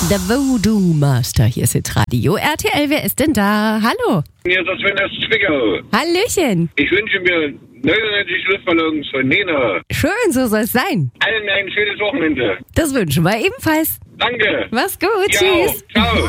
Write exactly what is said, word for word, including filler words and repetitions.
Der Voodoo Master, hier ist jetzt Radio R T L. Wer ist denn da? Hallo. Hier ist das Sven aus Zwickau. Hallöchen. Ich wünsche mir neunundneunzig Luftballons von Nena. Schön, so soll es sein. Allen ein schönes Wochenende. Das wünschen wir ebenfalls. Danke. Mach's gut. Ja, Tschüss. ciao.